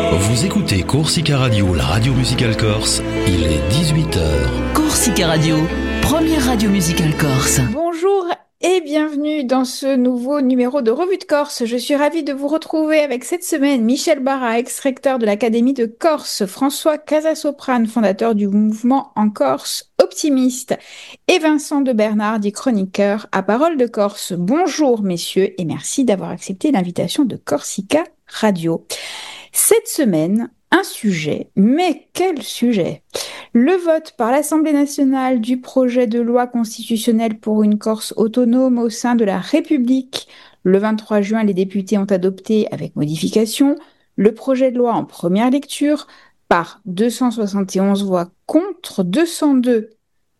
Vous écoutez Corsica Radio, la radio musicale corse. Il est 18h. Corsica Radio, première radio musicale corse. Bonjour et bienvenue dans ce nouveau numéro de Revue de Corse. Je suis ravie de vous retrouver avec cette semaine Michel Barra, ex-recteur de l'Académie de Corse, François Casasoprane, fondateur du mouvement En Corse Optimiste, et Vincent de Bernard, dit chroniqueur à Parole de Corse. Bonjour messieurs et merci d'avoir accepté l'invitation de Corsica Radio. Cette semaine, un sujet, mais quel sujet! Le vote par l'Assemblée nationale du projet de loi constitutionnelle pour une Corse autonome au sein de la République. Le 23 juin, les députés ont adopté, avec modification, le projet de loi en première lecture par 271 voix contre 202.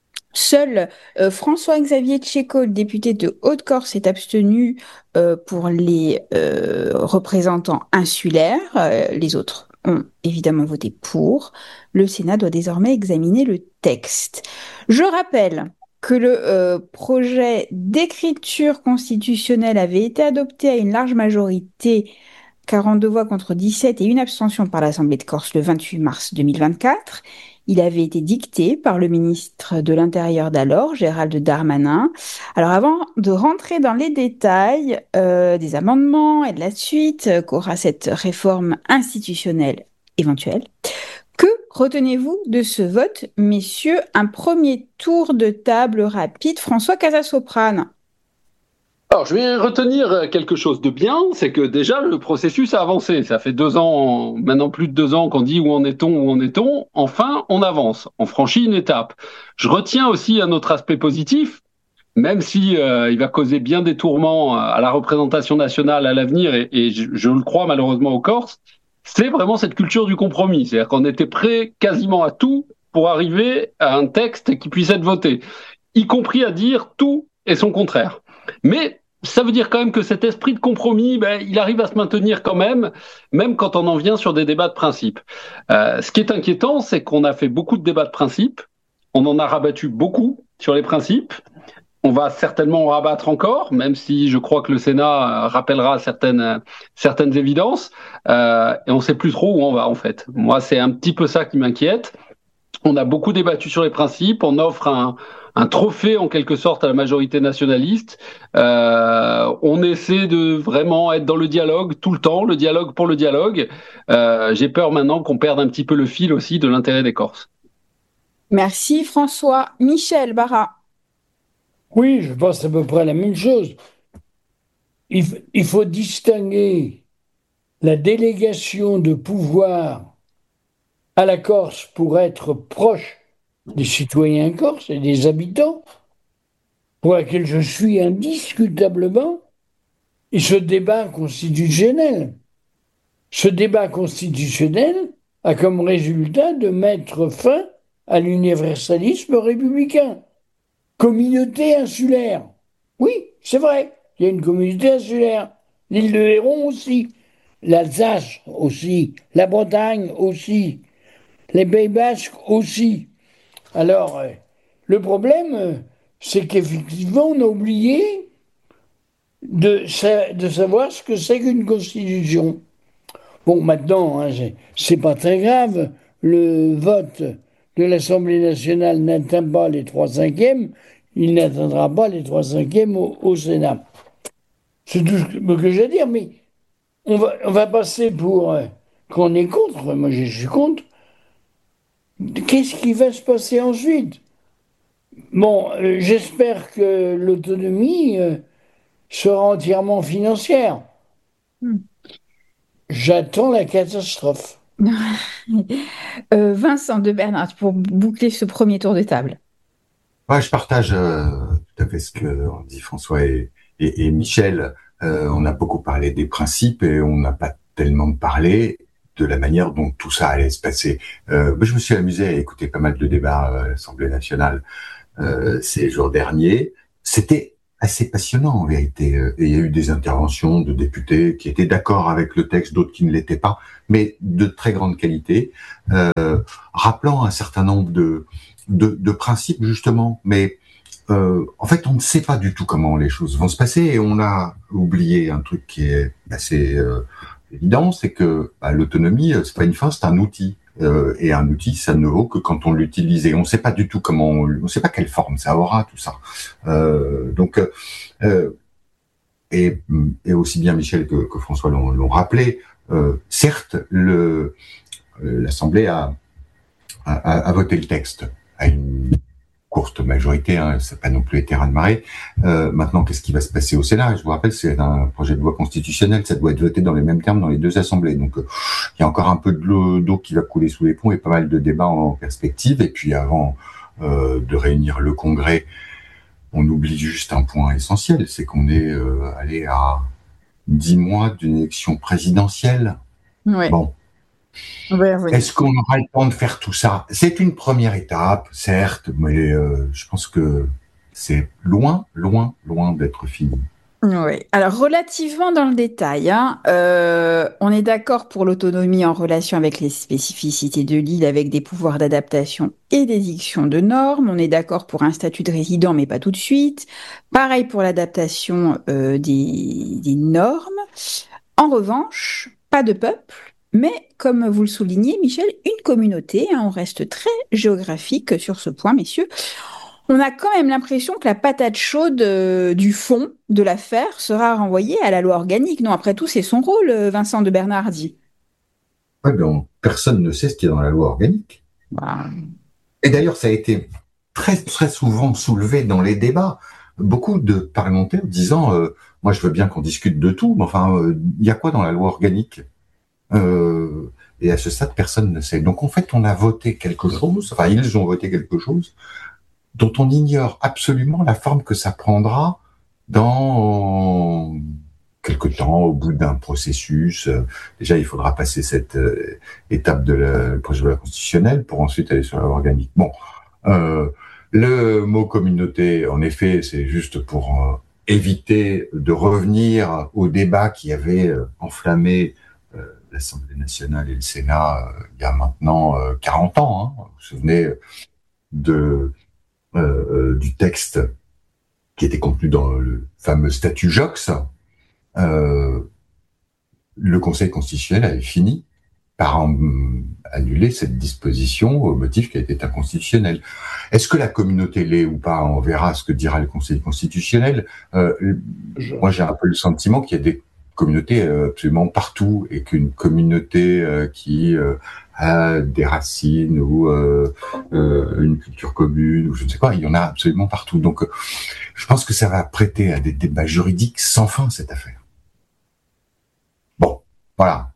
Seul François-Xavier Tchéco, le député de Haute-Corse, est abstenu pour les représentants insulaires. Les autres ont évidemment voté pour. Le Sénat doit désormais examiner le texte. Je rappelle que le projet d'écriture constitutionnelle avait été adopté à une large majorité, 42 voix contre 17 et une abstention par l'Assemblée de Corse le 28 mars 2024. Il avait été dicté par le ministre de l'Intérieur d'alors, Gérald Darmanin. Alors avant de rentrer dans les détails des amendements et de la suite qu'aura cette réforme institutionnelle éventuelle, que retenez-vous de ce vote, messieurs? Un premier tour de table rapide. François Casasoprane. Alors, je vais retenir quelque chose de bien, c'est que déjà, le processus a avancé. Ça fait 2 ans, maintenant plus de 2 ans qu'on dit où en est-on. Enfin, on avance, on franchit une étape. Je retiens aussi un autre aspect positif, même si il va causer bien des tourments à la représentation nationale à l'avenir, et je le crois malheureusement aux Corses, c'est vraiment cette culture du compromis. C'est-à-dire qu'on était prêt quasiment à tout pour arriver à un texte qui puisse être voté, y compris à dire tout et son contraire. Mais ça veut dire quand même que cet esprit de compromis, il arrive à se maintenir quand même quand on en vient sur des débats de principe. Ce qui est inquiétant, c'est qu'on a fait beaucoup de débats de principe, on en a rabattu beaucoup sur les principes, on va certainement en rabattre encore, même si je crois que le Sénat rappellera certaines évidences, et on ne sait plus trop où on va en fait. Moi, c'est un petit peu ça qui m'inquiète. On a beaucoup débattu sur les principes, on offre un trophée en quelque sorte à la majorité nationaliste. On essaie de vraiment être dans le dialogue tout le temps, le dialogue pour le dialogue. J'ai peur maintenant qu'on perde un petit peu le fil aussi de l'intérêt des Corses. Merci François. Michel Barra. Oui, je pense à peu près la même chose. Il faut distinguer la délégation de pouvoir à la Corse pour être proche des citoyens corses et des habitants, pour laquelle je suis indiscutablement, et ce débat constitutionnel. Ce débat constitutionnel a comme résultat de mettre fin à l'universalisme républicain. Communauté insulaire. Oui, c'est vrai, il y a une communauté insulaire. L'île de Léron aussi, l'Alsace aussi, la Bretagne aussi, les Pays Basques aussi. Alors, le problème, c'est qu'effectivement, on a oublié de savoir ce que c'est qu'une constitution. Bon, maintenant, c'est pas très grave. Le vote de l'Assemblée nationale n'atteint pas les 3/5, il n'atteindra pas les 3/5 au Sénat. C'est tout ce que j'ai à dire, mais on va passer pour qu'on est contre. Moi, je suis contre. Qu'est-ce qui va se passer ensuite? Bon, j'espère que l'autonomie sera entièrement financière. J'attends la catastrophe. Vincent de Bernard, pour boucler ce premier tour de table. Ouais, je partage tout à fait ce que dit François et Michel. On a beaucoup parlé des principes et on n'a pas tellement parlé de la manière dont tout ça allait se passer. Je me suis amusé à écouter pas mal de débats à l'Assemblée nationale ces jours derniers. C'était assez passionnant en vérité. Et il y a eu des interventions de députés qui étaient d'accord avec le texte, d'autres qui ne l'étaient pas, mais de très grande qualité, rappelant un certain nombre de principes justement. Mais en fait, on ne sait pas du tout comment les choses vont se passer et on a oublié un truc qui est assez évident, c'est que l'autonomie, c'est pas une fin, c'est un outil. Et un outil, ça ne vaut que quand on l'utilise. Et on ne sait pas du tout on ne sait pas quelle forme ça aura, tout ça. Et aussi bien Michel que François l'ont rappelé. Certes, l'Assemblée a voté le texte à une courte majorité, hein, ça n'a pas non plus été raz-de-marée. Maintenant, qu'est-ce qui va se passer au Sénat? Je vous rappelle, c'est un projet de loi constitutionnelle, ça doit être voté dans les mêmes termes dans les deux assemblées. Donc, il y a encore un peu d'eau qui va couler sous les ponts et pas mal de débats en perspective. Et puis, avant de réunir le Congrès, on oublie juste un point essentiel, c'est qu'on est allé à 10 mois d'une élection présidentielle. Ouais. Bon. Oui. Est-ce qu'on aura le temps de faire tout ça? C'est une première étape, certes, mais je pense que c'est loin d'être fini. Oui. Alors, relativement dans le détail, on est d'accord pour l'autonomie en relation avec les spécificités de l'île, avec des pouvoirs d'adaptation et d'édiction de normes. On est d'accord pour un statut de résident, mais pas tout de suite. Pareil pour l'adaptation des normes. En revanche, pas de peuple. Mais, comme vous le soulignez, Michel, une communauté, on reste très géographique sur ce point, messieurs. On a quand même l'impression que la patate chaude du fond de l'affaire sera renvoyée à la loi organique. Non, après tout, c'est son rôle, Vincent de Bernardi. Oui, mais personne ne sait ce qui est dans la loi organique. Et d'ailleurs, ça a été très, très souvent soulevé dans les débats. Beaucoup de parlementaires disant moi, je veux bien qu'on discute de tout, mais enfin, il y a quoi dans la loi organique? Et à ce stade, personne ne sait. Donc, en fait, on a voté quelque chose, enfin, ils ont voté quelque chose dont on ignore absolument la forme que ça prendra dans quelque temps, au bout d'un processus. Déjà, il faudra passer cette étape de projet de loi constitutionnelle pour ensuite aller sur la loi organique. Bon, le mot communauté, en effet, c'est juste pour éviter de revenir au débat qui avait enflammé l'Assemblée nationale et le Sénat il y a maintenant 40 ans. Hein. Vous vous souvenez du texte qui était contenu dans le fameux statut Joxe. Le Conseil constitutionnel avait fini par annuler cette disposition au motif qu'elle était inconstitutionnelle. Est-ce que la communauté l'est ou pas? On verra ce que dira le Conseil constitutionnel. Moi, j'ai un peu le sentiment qu'il y a des communautés absolument partout et qu'une communauté qui a des racines ou une culture commune ou je ne sais pas, il y en a absolument partout. Donc, je pense que ça va prêter à des débats juridiques sans fin, cette affaire. Bon, voilà.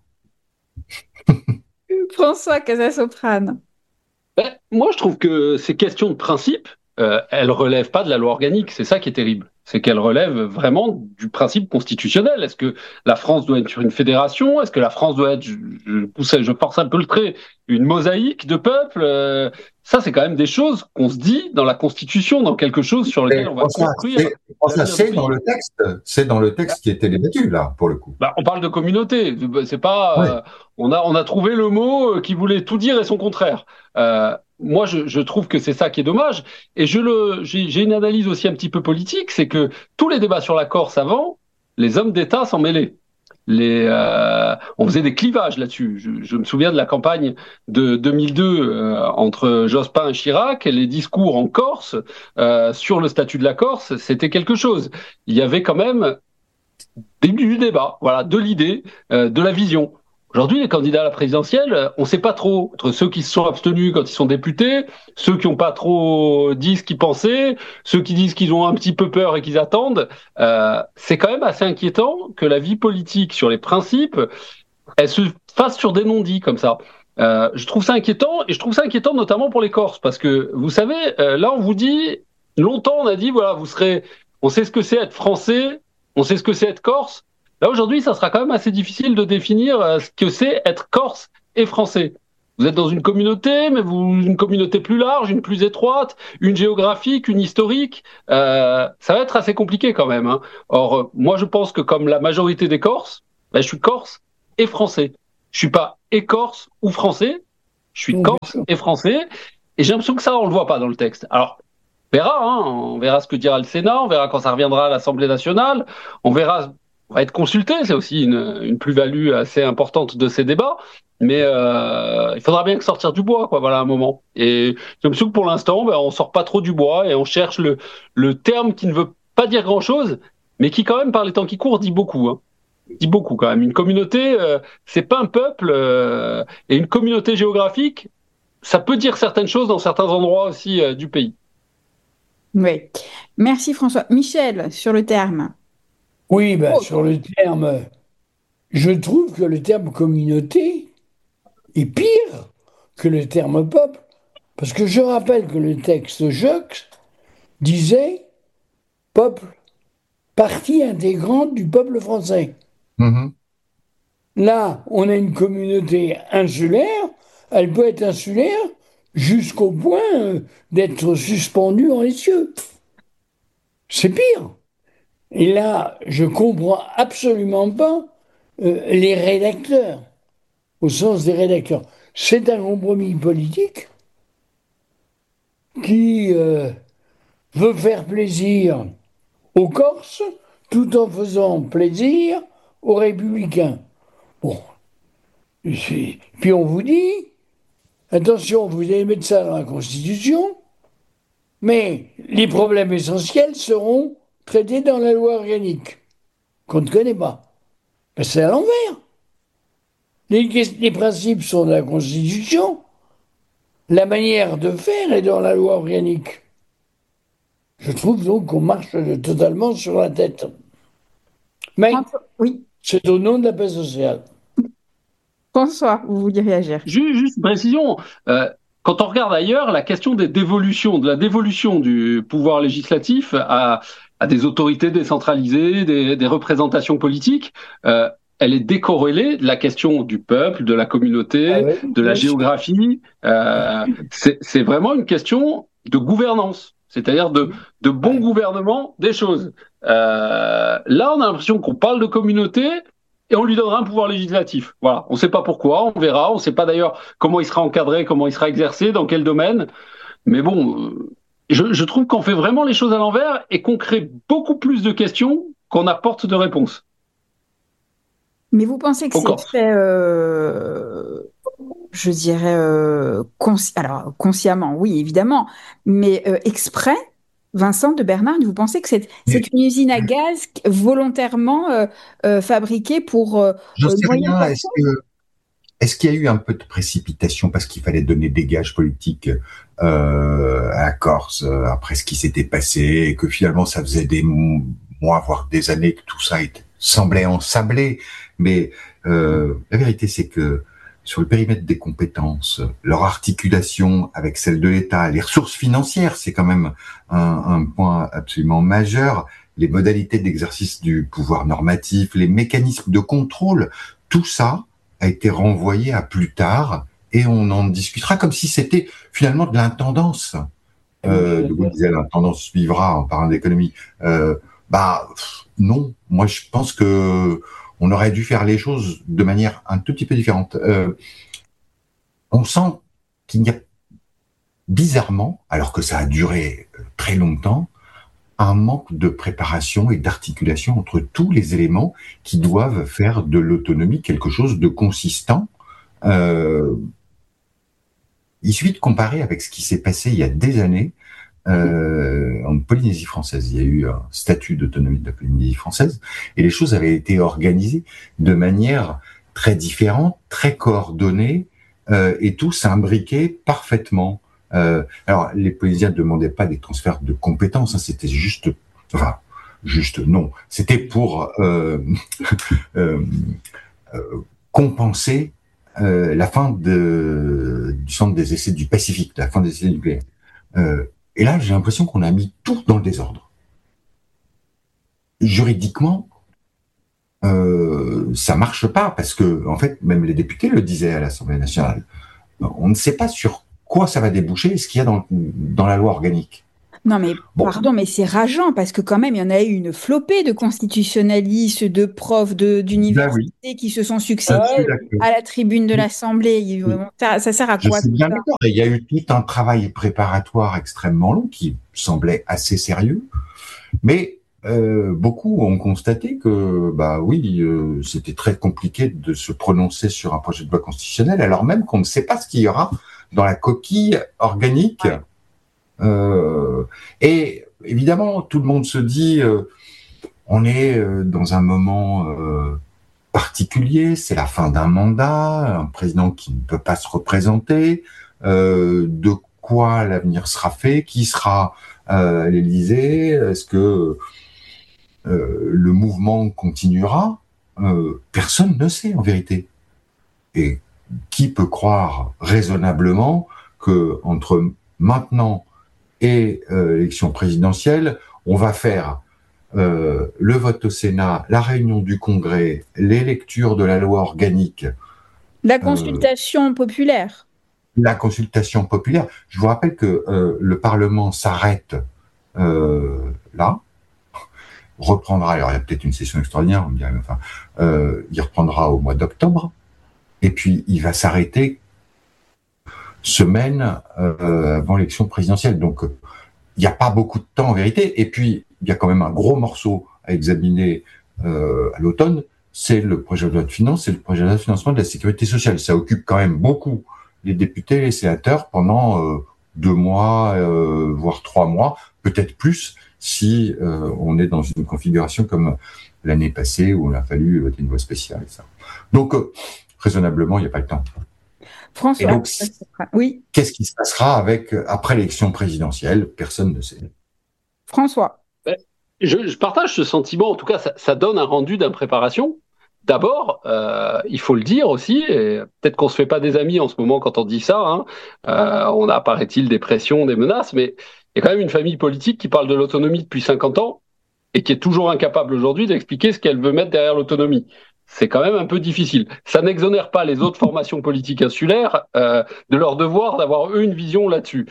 François Casasoprane. Moi, je trouve que ces questions de principe, elles relèvent pas de la loi organique. C'est ça qui est terrible. C'est qu'elles relèvent vraiment du principe constitutionnel. Est-ce que la France doit être sur une fédération? Est-ce que la France doit être, je force un peu le trait, une mosaïque de peuples? Ça, c'est quand même des choses qu'on se dit dans la Constitution, dans quelque chose sur lequel on va construire. C'est dans le texte qui était débattu, là, pour le coup. On parle de communauté. C'est pas, oui. On a trouvé le mot qui voulait tout dire et son contraire. Moi, je trouve que c'est ça qui est dommage. Et j'ai une analyse aussi un petit peu politique, c'est que tous les débats sur la Corse avant, les hommes d'État s'en mêlaient. On faisait des clivages là-dessus. Je me souviens de la campagne de 2002 entre Jospin et Chirac, et les discours en Corse sur le statut de la Corse, c'était quelque chose. Il y avait quand même du débat, voilà, de l'idée, de la vision. Aujourd'hui, les candidats à la présidentielle, on ne sait pas trop, entre ceux qui se sont abstenus quand ils sont députés, ceux qui n'ont pas trop dit ce qu'ils pensaient, ceux qui disent qu'ils ont un petit peu peur et qu'ils attendent. C'est quand même assez inquiétant que la vie politique sur les principes, elle se fasse sur des non-dits comme ça. Je trouve ça inquiétant, et je trouve ça inquiétant notamment pour les Corses, parce que, vous savez, là on vous dit, longtemps on a dit, voilà, on sait ce que c'est être français, on sait ce que c'est être corse. Là, aujourd'hui, ça sera quand même assez difficile de définir ce que c'est être corse et français. Vous êtes dans une communauté, mais une communauté plus large, une plus étroite, une géographique, une historique. Ça va être assez compliqué quand même. Hein. Or, moi, je pense que comme la majorité des Corses, je suis corse et français. Je suis pas écorce ou français, je suis corse et français. Et j'ai l'impression que ça, on le voit pas dans le texte. Alors, on verra ce que dira le Sénat, on verra quand ça reviendra à l'Assemblée nationale, on verra va être consulté, c'est aussi une plus-value assez importante de ces débats. Mais il faudra bien sortir du bois, quoi, voilà, à un moment. Et je me souviens que pour l'instant, on sort pas trop du bois et on cherche le terme qui ne veut pas dire grand-chose, mais qui quand même, par les temps qui courent, dit beaucoup. Hein. Dit beaucoup quand même. Une communauté, c'est pas un peuple, et une communauté géographique, ça peut dire certaines choses dans certains endroits aussi du pays. Oui. Merci François. Michel, sur le terme. Oui, sur le terme, je trouve que le terme communauté est pire que le terme peuple, parce que je rappelle que le texte Joxe disait peuple, partie intégrante du peuple français. Mhm. Là, on a une communauté insulaire, elle peut être insulaire jusqu'au point d'être suspendue dans les cieux. C'est pire. Et là, je comprends absolument pas les rédacteurs, au sens des rédacteurs. C'est un compromis politique qui veut faire plaisir aux Corses tout en faisant plaisir aux Républicains. Bon, puis on vous dit, attention, vous allez mettre ça dans la Constitution, mais les problèmes essentiels seront traités dans la loi organique, qu'on ne connaît pas. Ben, c'est à l'envers. Les principes sont dans la Constitution, la manière de faire est dans la loi organique. Je trouve donc qu'on marche totalement sur la tête. Mais Oui. c'est au nom de la paix sociale. François, vous vouliez réagir? Juste une précision. Quand on regarde ailleurs, la question de la dévolution du pouvoir législatif à des autorités décentralisées, des représentations politiques, elle est décorrélée de la question du peuple, de la communauté, de la géographie. C'est vraiment une question de gouvernance, c'est-à-dire de bon gouvernement des choses. Là, on a l'impression qu'on parle de communauté et on lui donnera un pouvoir législatif. Voilà, on ne sait pas pourquoi, on verra. On ne sait pas d'ailleurs comment il sera encadré, comment il sera exercé, dans quel domaine. Mais bon, je trouve qu'on fait vraiment les choses à l'envers et qu'on crée beaucoup plus de questions qu'on apporte de réponses. Mais vous pensez que c'est fait, je dirais, alors consciemment, oui, évidemment, mais exprès, Vincent de Bernard, vous pensez que c'est une usine à gaz volontairement fabriquée pour Je sais noyer le rien. poisson? Est-ce qu'il y a eu un peu de précipitation parce qu'il fallait donner des gages politiques à la Corse après ce qui s'était passé et que finalement ça faisait des mois, voire des années que tout ça semblait ensablé. Mais la vérité, c'est que sur le périmètre des compétences, leur articulation avec celle de l'État, les ressources financières, c'est quand même un point absolument majeur, les modalités d'exercice du pouvoir normatif, les mécanismes de contrôle, tout ça a été renvoyé à plus tard et on en discutera comme si c'était finalement de l'intendance. De Gaulle disait l'intendance suivra en parlant d'économie. Non, moi je pense que on aurait dû faire les choses de manière un tout petit peu différente. On sent qu'il y a bizarrement, alors que ça a duré très longtemps, un manque de préparation et d'articulation entre tous les éléments qui doivent faire de l'autonomie quelque chose de consistant. Il suffit de comparer avec ce qui s'est passé il y a des années en Polynésie française. Il y a eu un statut d'autonomie de la Polynésie française et les choses avaient été organisées de manière très différente, très coordonnée et tout s'imbriquait parfaitement. Alors, les Polynésiens ne demandaient pas des transferts de compétences, hein, c'était juste non, c'était pour compenser la fin du centre des essais du Pacifique, la fin des essais nucléaires. Et là, j'ai l'impression qu'on a mis tout dans le désordre. Juridiquement, ça marche pas parce que, en fait, même les députés le disaient à l'Assemblée nationale. On ne sait pas sur quoi ça va déboucher, ce qu'il y a dans la loi organique. Non, mais pardon, mais c'est rageant parce que quand même, il y en a eu une flopée de constitutionnalistes, de profs d'université qui se sont succédés à la tribune de l'Assemblée. Ça sert à quoi? Je suis bien d'accord. Il y a eu tout un travail préparatoire extrêmement long qui semblait assez sérieux. Mais beaucoup ont constaté que, bah oui, c'était très compliqué de se prononcer sur un projet de loi constitutionnel, alors même qu'on ne sait pas ce qu'il y aura dans la coquille organique. Et évidemment, tout le monde se dit, on est dans un moment particulier, c'est la fin d'un mandat, un président qui ne peut pas se représenter, de quoi l'avenir sera fait, qui sera à l'Élysée, est-ce que le mouvement continuera, personne ne sait en vérité. Et qui peut croire raisonnablement que entre maintenant et l'élection présidentielle, on va faire le vote au Sénat, la réunion du Congrès, les lectures de la loi organique, La consultation populaire. la consultation populaire. Je vous rappelle que le Parlement s'arrête là, reprendra, alors il y a peut-être une session extraordinaire, on me dirait, enfin, il reprendra au mois d'octobre, et puis il va s'arrêter semaine avant l'élection présidentielle. Donc il n'y a pas beaucoup de temps en vérité, et puis il y a quand même un gros morceau à examiner à l'automne, c'est le projet de loi de finances, c'est le projet de loi de financement de la sécurité sociale. Ça occupe quand même beaucoup les députés et les sénateurs pendant 2 mois, voire 3 mois, peut-être plus, si on est dans une configuration comme l'année passée où on a fallu voter une loi spéciale. Et ça. Donc, raisonnablement, il n'y a pas le temps. François, donc, oui. Qu'est-ce qui se passera après l'élection présidentielle? Personne ne sait. François. Je partage ce sentiment, en tout cas, ça donne un rendu d'impréparation. D'abord, il faut le dire aussi, et peut-être qu'on se fait pas des amis en ce moment quand on dit ça, hein. On a, paraît-il, des pressions, des menaces, mais il y a quand même une famille politique qui parle de l'autonomie depuis 50 ans et qui est toujours incapable aujourd'hui d'expliquer ce qu'elle veut mettre derrière l'autonomie. C'est quand même un peu difficile. Ça n'exonère pas les autres formations politiques insulaires de leur devoir d'avoir eux une vision là-dessus.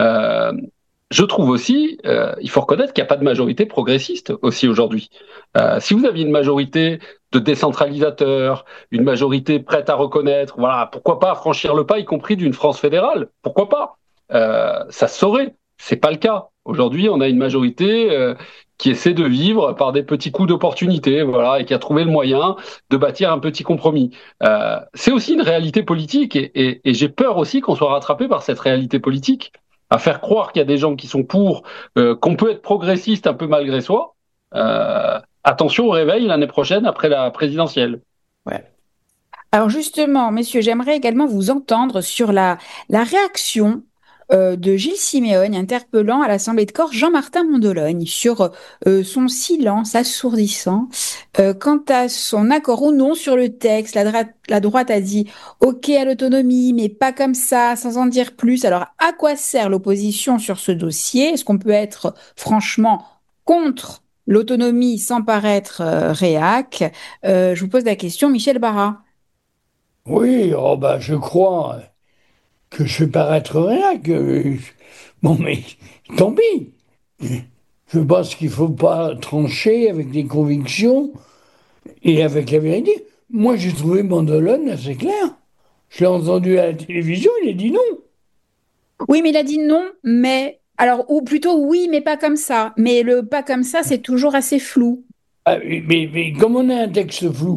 Je trouve aussi, il faut reconnaître qu'il n'y a pas de majorité progressiste aussi aujourd'hui. Si vous aviez une majorité de décentralisateurs, une majorité prête à reconnaître, voilà, pourquoi pas franchir le pas, y compris d'une France fédérale, pourquoi pas, ça se saurait. C'est pas le cas. Aujourd'hui, on a une majorité qui essaie de vivre par des petits coups d'opportunité, voilà, et qui a trouvé le moyen de bâtir un petit compromis. C'est aussi une réalité politique, et j'ai peur aussi qu'on soit rattrapé par cette réalité politique, à faire croire qu'il y a des gens qui sont pour, qu'on peut être progressiste un peu malgré soi. Attention au réveil l'année prochaine après la présidentielle. Ouais. Alors justement, messieurs, j'aimerais également vous entendre sur la réaction de Gilles Siméoni interpellant à l'Assemblée de Corse Jean-Martin Mondologne sur son silence assourdissant quant à son accord ou non sur le texte. La droite a dit OK à l'autonomie, mais pas comme ça, sans en dire plus. Alors, à quoi sert l'opposition sur ce dossier? Est-ce qu'on peut être franchement contre l'autonomie sans paraître réac? Je vous pose la question, Michel Barra. Oui, oh bah, je crois que je vais paraître rien, bon, mais tant pis. Je pense qu'il ne faut pas trancher avec des convictions et avec la vérité. Moi, j'ai trouvé Mandolone assez clair. Je l'ai entendu à la télévision, il a dit non. Oui, mais il a dit non, mais... Alors, ou plutôt oui, mais pas comme ça. Mais le pas comme ça, c'est toujours assez flou. Ah, mais comme on a un texte flou,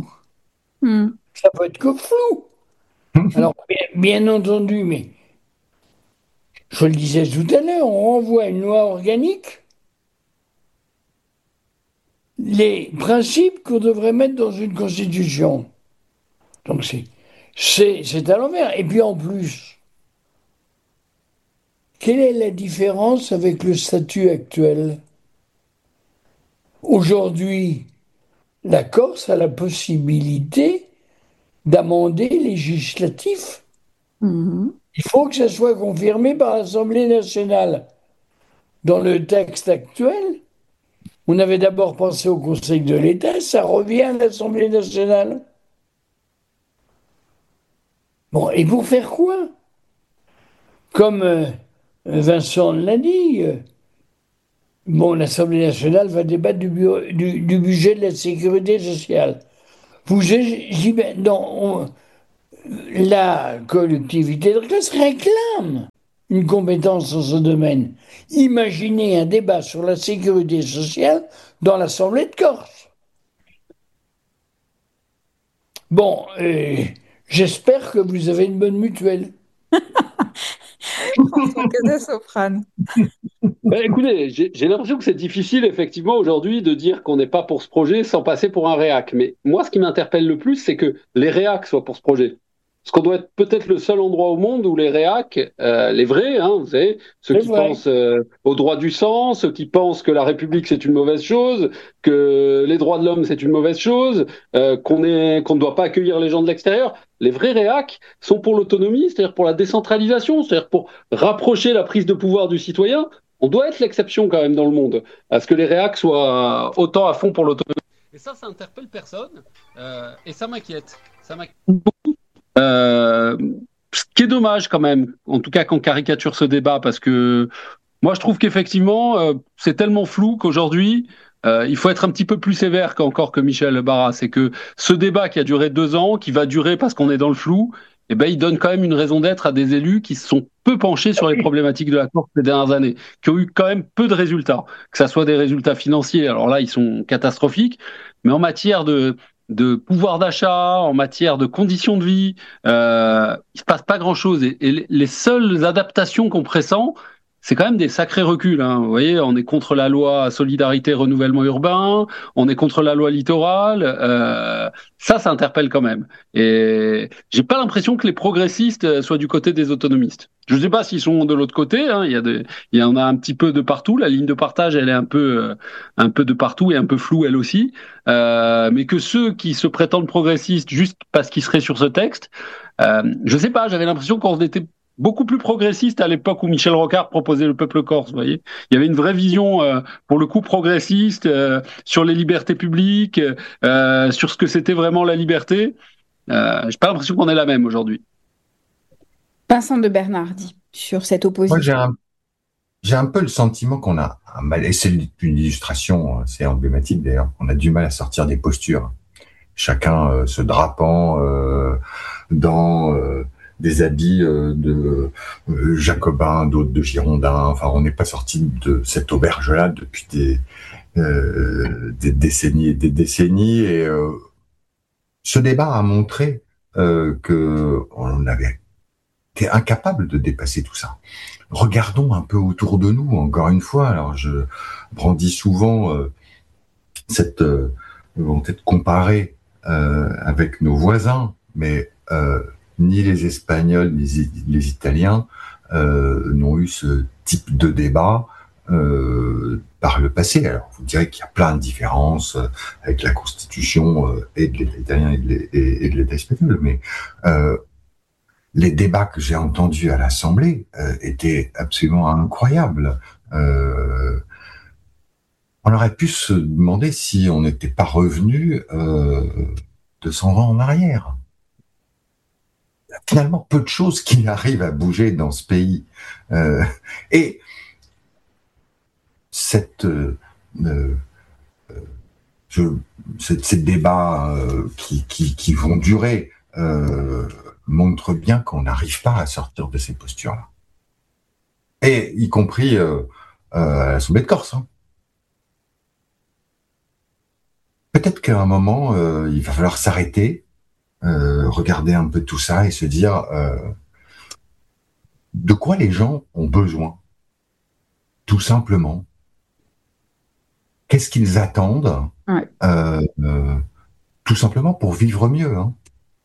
ça peut être que flou. Alors, bien entendu, mais je le disais tout à l'heure, on renvoie une loi organique les principes qu'on devrait mettre dans une constitution. Donc c'est à l'envers. Et puis en plus, quelle est la différence avec le statut actuel? Aujourd'hui, la Corse a la possibilité d'amender législatif. Il faut que ça soit confirmé par l'Assemblée nationale. Dans le texte actuel, on avait d'abord pensé au Conseil de l'État, ça revient à l'Assemblée nationale. Bon, et pour faire quoi? Comme Vincent l'a dit, bon, l'Assemblée nationale va débattre du budget de la sécurité sociale. La collectivité de classe réclame une compétence dans ce domaine. Imaginez un débat sur la sécurité sociale dans l'Assemblée de Corse. Bon, j'espère que vous avez une bonne mutuelle. François Casasoprane. Écoutez, j'ai l'impression que c'est difficile effectivement aujourd'hui de dire qu'on n'est pas pour ce projet sans passer pour un réac. Mais moi, ce qui m'interpelle le plus, c'est que les réacs soient pour ce projet. Parce qu'on doit être peut-être le seul endroit au monde où les réacs, les vrais, hein, vous savez, ceux C'est qui vrai. pensent au droit du sang, ceux qui pensent que la République c'est une mauvaise chose, que les droits de l'homme c'est une mauvaise chose, qu'on ne doit pas accueillir les gens de l'extérieur. Les vrais réacs sont pour l'autonomie, c'est-à-dire pour la décentralisation, c'est-à-dire pour rapprocher la prise de pouvoir du citoyen. On doit être l'exception quand même dans le monde, à ce que les réacs soient autant à fond pour l'autonomie. Et ça interpelle personne, et ça m'inquiète. Ça m'inquiète. Ce qui est dommage quand même, en tout cas qu'on caricature ce débat, parce que moi je trouve qu'effectivement c'est tellement flou qu'aujourd'hui il faut être un petit peu plus sévère qu'encore que Michel Barras. C'est que ce débat qui a duré 2 ans, qui va durer parce qu'on est dans le flou, eh ben, il donne quand même une raison d'être à des élus qui se sont peu penchés sur les problématiques de la Corse ces dernières années, qui ont eu quand même peu de résultats, que ça soit des résultats financiers, alors là ils sont catastrophiques, mais en matière de pouvoir d'achat, en matière de conditions de vie, il se passe pas grand-chose. Et les seules adaptations qu'on pressent, c'est quand même des sacrés reculs. Hein. Vous voyez, on est contre la loi solidarité renouvellement urbain, on est contre la loi littorale. Ça interpelle quand même. Et j'ai pas l'impression que les progressistes soient du côté des autonomistes. Je ne sais pas s'ils sont de l'autre côté. Hein. Il y en a un petit peu de partout. La ligne de partage, elle est un peu de partout et un peu floue elle aussi. Mais que ceux qui se prétendent progressistes juste parce qu'ils seraient sur ce texte, je sais pas. J'avais l'impression qu'on était beaucoup plus progressiste à l'époque où Michel Rocard proposait le peuple corse, vous voyez. Il y avait une vraie vision, pour le coup, progressiste, sur les libertés publiques, sur ce que c'était vraiment la liberté. J'ai pas l'impression qu'on est la même aujourd'hui. Vincent de Bernardi, sur cette Moi, opposition. j'ai un peu le sentiment qu'on a un mal, et c'est une illustration, c'est emblématique d'ailleurs, on a du mal à sortir des postures. Chacun se drapant dans des habits de jacobins, d'autres de girondins. Enfin, on n'est pas sorti de cette auberge-là depuis des décennies et des décennies. Et ce débat a montré que on avait été incapable de dépasser tout ça. Regardons un peu autour de nous, encore une fois. Alors, je brandis souvent cette volonté de comparer avec nos voisins, mais ni les Espagnols ni les Italiens n'ont eu ce type de débat par le passé. Alors, vous direz qu'il y a plein de différences avec la constitution et de l'État italien et de l'État espagnol, mais les débats que j'ai entendus à l'Assemblée étaient absolument incroyables. On aurait pu se demander si on n'était pas revenu 200 ans en arrière. Il y a finalement peu de choses qui arrivent à bouger dans ce pays. Et ces débats qui vont durer montrent bien qu'on n'arrive pas à sortir de ces postures-là. Et y compris à l'Assemblée de Corse. Hein. Peut-être qu'à un moment, il va falloir s'arrêter, regarder un peu tout ça et se dire de quoi les gens ont besoin, tout simplement. Qu'est-ce qu'ils attendent, Ouais. tout simplement pour vivre mieux. Hein.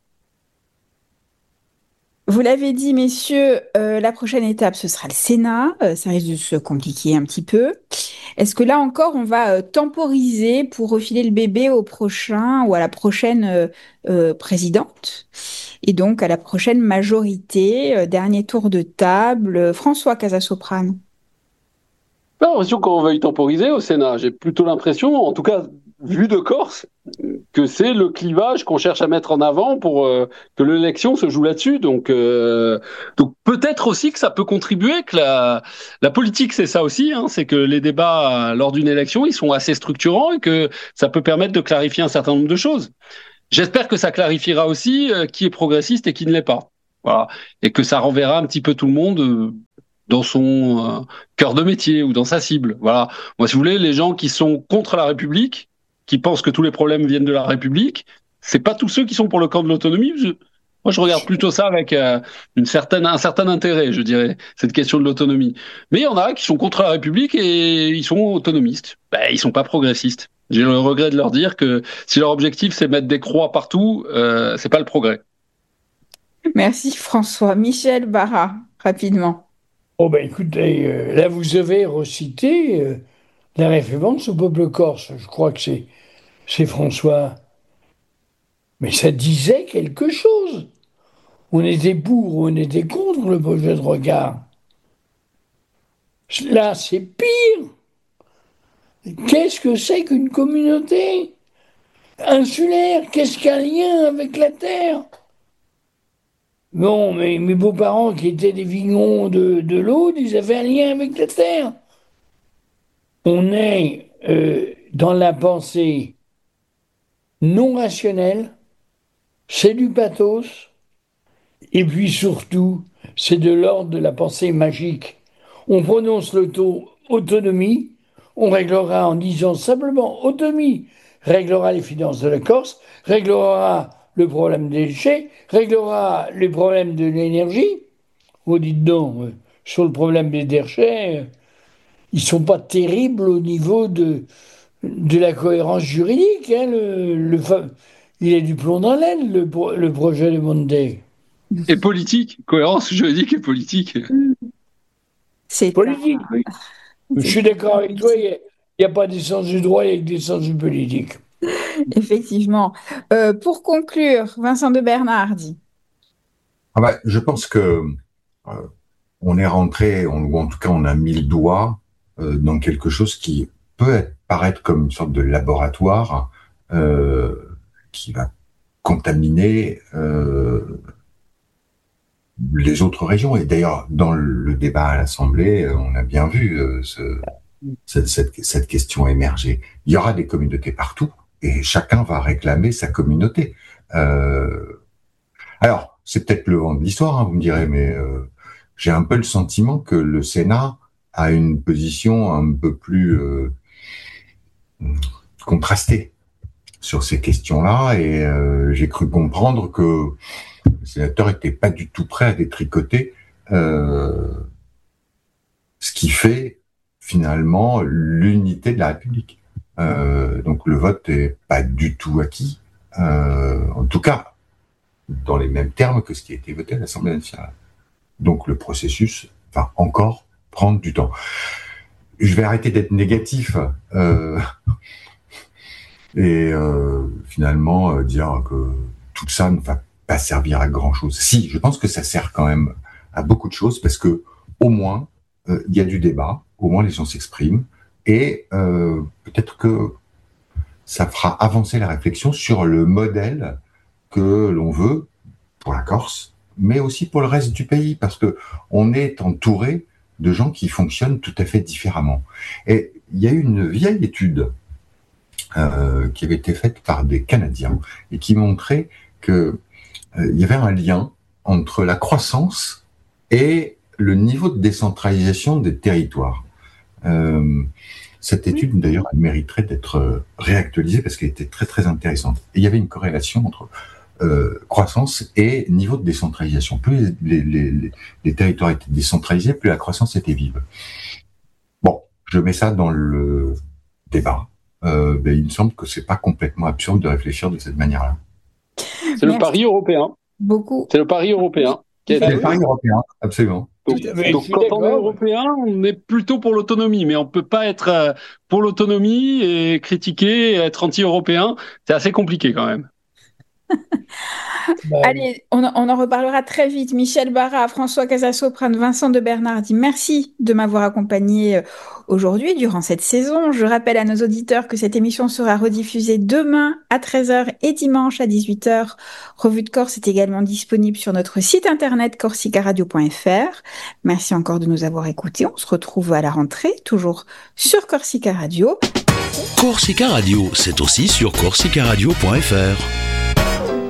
Vous l'avez dit, messieurs, la prochaine étape, ce sera le Sénat. Ça risque de se compliquer un petit peu. Est-ce que là encore, on va temporiser pour refiler le bébé au prochain ou à la prochaine présidente et donc à la prochaine majorité? Dernier tour de table. François Casasoprane. Pas l'impression qu'on veuille temporiser au Sénat. J'ai plutôt l'impression, en tout cas vu de Corse, que c'est le clivage qu'on cherche à mettre en avant pour que l'élection se joue là-dessus. Donc peut-être aussi que ça peut contribuer, que la politique c'est ça aussi, hein, c'est que les débats lors d'une élection ils sont assez structurants et que ça peut permettre de clarifier un certain nombre de choses. J'espère que ça clarifiera aussi qui est progressiste et qui ne l'est pas. Voilà, et que ça renverra un petit peu tout le monde dans son cœur de métier ou dans sa cible. Voilà. Moi, si vous voulez, les gens qui sont contre la République, qui pensent que tous les problèmes viennent de la République, c'est pas tous ceux qui sont pour le camp de l'autonomie. Moi, je regarde plutôt ça avec un certain intérêt, je dirais, cette question de l'autonomie. Mais il y en a qui sont contre la République et ils sont autonomistes. Ils sont pas progressistes. J'ai le regret de leur dire que si leur objectif c'est mettre des croix partout, c'est pas le progrès. Merci François. Michel Barra, rapidement. Écoutez, là vous avez recité la référence au peuple corse. Je crois que c'est François. Mais ça disait quelque chose. On était pour ou on était contre le projet de regard. Là, c'est pire. Qu'est-ce que c'est qu'une communauté insulaire? Qu'est-ce qu'un lien avec la terre? Bon, mais mes beaux-parents qui étaient des vignerons de l'Aude, ils avaient un lien avec la terre. On est dans la pensée non rationnelle, c'est du pathos, et puis surtout, c'est de l'ordre de la pensée magique. On prononce le taux autonomie, on réglera en disant simplement autonomie, réglera les finances de la Corse, réglera le problème des déchets, réglera les problèmes de l'énergie. Vous dites donc, sur le problème des déchets, ils sont pas terribles au niveau de la cohérence juridique. Hein, il est du plomb dans l'aile, le projet de Monday. Et politique, cohérence juridique et politique. C'est politique, oui. Je suis d'accord avec toi, il n'y a pas d'essence du droit, il y a d'essence du politique. Effectivement. Pour conclure, Vincent de Bernardi. Je pense que on est rentré, ou en tout cas on a mis le doigt dans quelque chose qui peut paraître comme une sorte de laboratoire qui va contaminer les autres régions. Et d'ailleurs, dans le débat à l'Assemblée, on a bien vu cette question émerger. Il y aura des communautés partout et chacun va réclamer sa communauté. Alors, c'est peut-être le vent de l'histoire, hein, vous me direz, mais j'ai un peu le sentiment que le Sénat a une position un peu plus contrastée sur ces questions-là, et j'ai cru comprendre que le sénateur n'était pas du tout prêt à détricoter ce qui fait finalement l'unité de la République. Donc le vote n'est pas du tout acquis, en tout cas dans les mêmes termes que ce qui a été voté à l'Assemblée nationale. Donc le processus va encore prendre du temps. Je vais arrêter d'être négatif et finalement dire que tout ça ne va pas servir à grand-chose. Si, je pense que ça sert quand même à beaucoup de choses, parce que au moins il y a du débat, au moins les gens s'expriment, et peut-être que ça fera avancer la réflexion sur le modèle que l'on veut pour la Corse, mais aussi pour le reste du pays, parce que on est entouré de gens qui fonctionnent tout à fait différemment. Et il y a eu une vieille étude qui avait été faite par des Canadiens et qui montrait que il y avait un lien entre la croissance et le niveau de décentralisation des territoires. Cette étude, d'ailleurs, elle mériterait d'être réactualisée parce qu'elle était très très intéressante. Et il y avait une corrélation entre croissance et niveau de décentralisation. Plus les territoires étaient décentralisés, plus la croissance était vive. Bon, je mets ça dans le débat. Mais il me semble que c'est pas complètement absurde de réfléchir de cette manière-là. C'est le pari européen. Beaucoup. C'est le pari européen. C'est le pari européen, absolument. Donc quand on est européen, on est plutôt pour l'autonomie, mais on peut pas être pour l'autonomie et critiquer et être anti-européen. C'est assez compliqué quand même. Allez, on en reparlera très vite. Michel Barra, François Casasoprane, Vincent de Bernardi, merci de m'avoir accompagné aujourd'hui durant cette saison. Je rappelle à nos auditeurs que cette émission sera rediffusée demain à 13h et dimanche à 18h. Revue de Corse est également disponible sur notre site internet corsicaradio.fr. Merci encore de nous avoir écoutés. On se retrouve à la rentrée, toujours sur Corsica Radio. Corsica Radio, c'est aussi sur corsicaradio.fr.